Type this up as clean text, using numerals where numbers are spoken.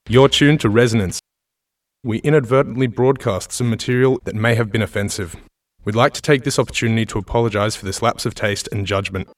You're tuned to Resonance. We inadvertently broadcast some material that may have been offensive. We'd like to take this opportunity to apologise for this lapse of taste and judgment.